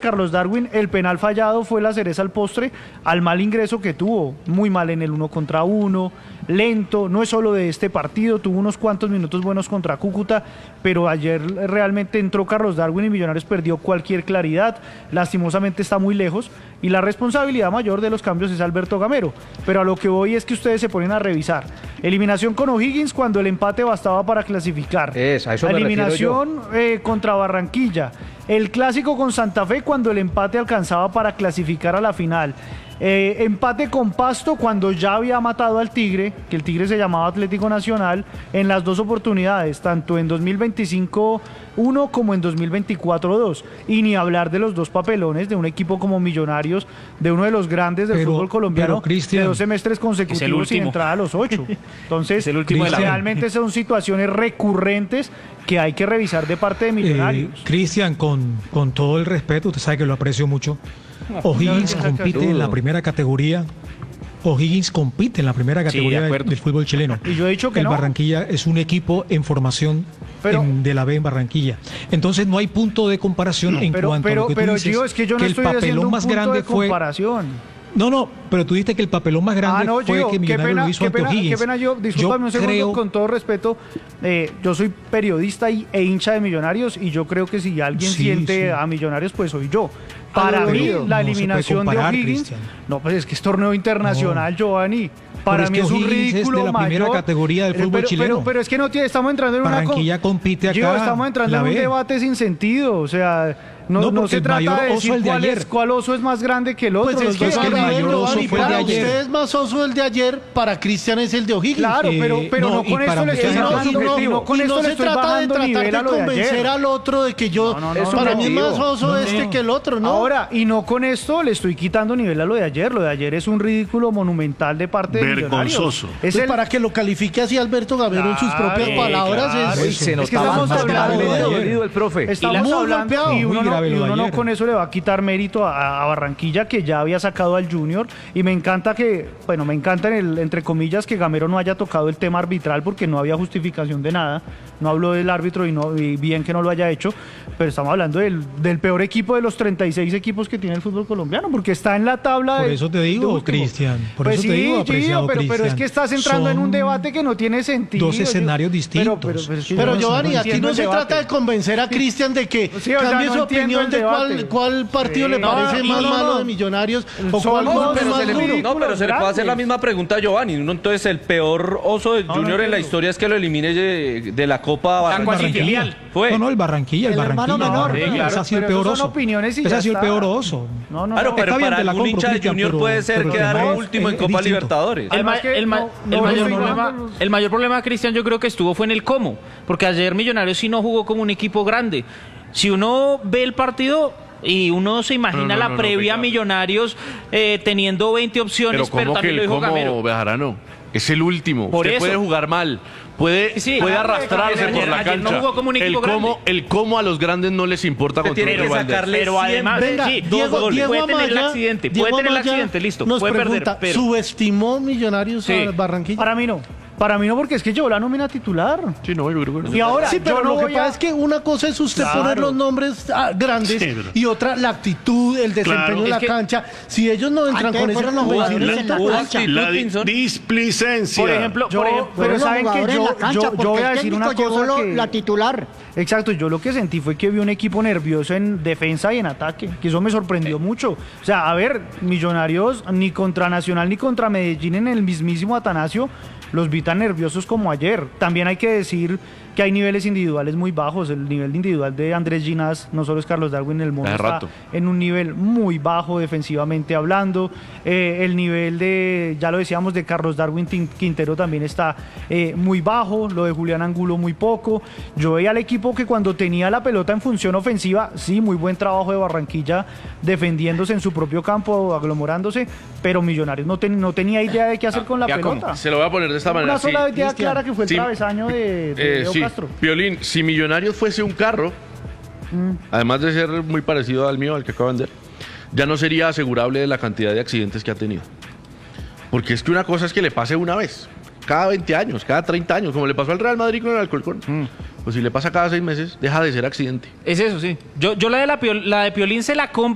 Carlos Darwin, el penal fallado fue la cereza al postre al mal ingreso que tuvo, muy mal en el 1 contra 1, lento, no es solo de este partido, tuvo unos cuantos minutos buenos contra Cúcuta, pero ayer realmente entró Carlos Darwin y Millonarios perdió cualquier claridad, lastimosamente está muy lejos, y la responsabilidad mayor de los cambios es Alberto Gamero, pero a lo que voy es que ustedes se ponen a revisar, eliminación con O'Higgins cuando el empate bastaba para clasificar, A eso me eliminación contra Barranquilla, el clásico con Santa Fe cuando el empate alcanzaba para clasificar a la final, empate con Pasto cuando ya había matado al Tigre, que el Tigre se llamaba Atlético Nacional, en las dos oportunidades, tanto en 2025-1 como en 2024-2, y ni hablar de los dos papelones de un equipo como Millonarios, de uno de los grandes del fútbol colombiano, de 2 semestres consecutivos sin entrar a los 8. Entonces, realmente son situaciones recurrentes que hay que revisar de parte de Millonarios. Cristian, con todo el respeto, usted sabe que lo aprecio mucho. O'Higgins compite en la primera categoría. O'Higgins compite en la primera categoría del fútbol chileno. Y yo he dicho que el Barranquilla es un equipo en formación de la B en Barranquilla. Entonces no hay punto de comparación en cuanto a lo que tú dices, Gio, es que yo no estoy haciendo un punto de comparación. No, pero tú dijiste que el papelón más grande fue que Millonarios lo hizo ante O'Higgins. Qué pena, discúlpame un segundo, con todo respeto, yo soy periodista e hincha de Millonarios, y yo creo que si alguien siente a Millonarios, pues soy yo. Para mí, la eliminación de O'Higgins, Cristian. No, pues es que es torneo internacional, Giovanni. Para mí es un ridículo es de la primera categoría del fútbol chileno. Pero es que no estamos entrando en Barranquilla compite acá. Estamos entrando en un debate sin sentido, o sea... No se trata de decir cuál oso es más grande que el otro. Pues es que el mayor oso fue el de ayer. Usted es más oso el de ayer, para Cristian es el de O'Higgins. Claro, pero no con esto le estoy bajando. No se trata de tratar de convencer al otro de que yo... Para mí es más oso que el otro, ¿no? Ahora, y no con esto le estoy quitando nivel a lo de ayer. Lo de ayer es un ridículo monumental de parte de Millonarios. Vergonzoso. Para que lo califique así Alberto Gamero en sus propias palabras. Se notaba más dolido el profe. Estamos hablando y uno no con eso le va a quitar mérito a Barranquilla, que ya había sacado al Junior, y me encanta entre comillas que Gamero no haya tocado el tema arbitral porque no había justificación de nada, no habló del árbitro y bien que no lo haya hecho, pero estamos hablando del peor equipo de los 36 equipos que tiene el fútbol colombiano, porque está en la tabla. Por eso te digo, Cristian, pero es que estás entrando en un debate que no tiene sentido. 2 escenarios distintos. Pero Giovanni, aquí no se trata de convencer a Cristian de que cambie su opinión de cuál partido le parece más malo de Millonarios o cuál golpe más duro. No, pero se le puede hacer la misma pregunta a Giovanni. Entonces, el peor oso de Junior en la historia es que lo elimine de la Copa Barranquilla. No, el Barranquilla. El hermano menor. Ese ha sido el peor oso. Ese ha sido el peor oso. Claro, pero para algún hincha de Junior puede ser quedar último en Copa Libertadores. El mayor problema, Cristian, yo creo que fue en el cómo. Porque ayer Millonarios sí no jugó como un equipo grande. Si uno ve el partido y uno se imagina la previa a Millonarios teniendo 20 opciones, pero también lo dijo Gamero. Bejarano, es el último. Usted puede jugar mal, puede arrastrarse por la cancha. No jugó como un equipo grande. El cómo a los grandes no les importa contra un rival. Pero además, puede tener el accidente, listo, puede perder. ¿Subestimó Millonarios a Barranquilla? Para mí no, porque es que llevó la nómina titular. Sí, no, yo creo que no. Y ahora, pero lo que pasa es que una cosa es usted poner los nombres grandes y otra la actitud, el desempeño en la cancha. Si ellos no entran con ese la displicencia. Por ejemplo, pero saben que yo voy a decir una cosa que... La titular. Exacto, yo lo que sentí fue que vi un equipo nervioso en defensa y en ataque, que eso me sorprendió mucho. O sea, a ver, Millonarios ni contra Nacional ni contra Medellín en el mismísimo Atanasio los vi tan nerviosos como ayer. También hay que decir que hay niveles individuales muy bajos. El nivel individual de Andrés Ginás, no solo es Carlos Darwin, el mundo está en un nivel muy bajo defensivamente hablando. El nivel ya lo decíamos, de Carlos Darwin Quintero también está muy bajo. Lo de Julián Angulo muy poco. Yo veía al equipo que cuando tenía la pelota en función ofensiva, sí, muy buen trabajo de Barranquilla defendiéndose en su propio campo, aglomerándose, pero Millonarios no tenía idea de qué hacer con la pelota. Se lo voy a poner de esta manera. Una sola idea clara, que fue el travesaño de Castro. Piolín, si Millonarios fuese un carro, además de ser muy parecido al mío, al que acabo de vender, ya no sería asegurable de la cantidad de accidentes que ha tenido. Porque es que una cosa es que le pase una vez, cada 20 años, cada 30 años, como le pasó al Real Madrid con el Alcorcón. Pues si le pasa cada 6 meses, deja de ser accidente. Es eso, sí. Yo la de Piolín se la compro.